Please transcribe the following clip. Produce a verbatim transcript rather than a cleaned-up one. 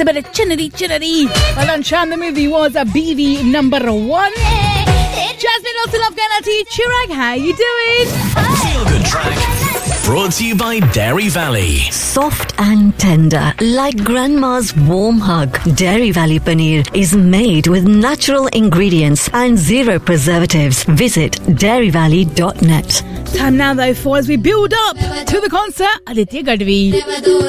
a bit of chinnery chinnery. Well done, Shan. The movie was a B V number one. Jasmine also love Ganati. Chirag, how you doing? Feel Good Track. Brought to you by Dairy Valley. Soft and tender, like grandma's warm hug. Dairy Valley paneer is made with natural ingredients and zero preservatives. Visit dairy valley dot net. Time now, though, for as we build up to the concert, Aditya Gadvi.